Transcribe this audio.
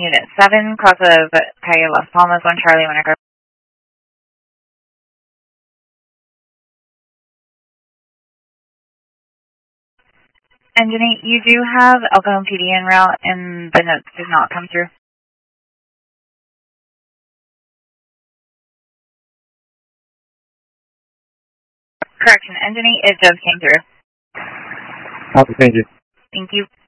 Unit 7, cross of Calle Las Palmas, 1 Charlie, 1 Echo. Engine 8, you do have El Cajon PD en route, and the notes did not come through. Correction, Engine 8, it just came through. Copy, thank you. Thank you.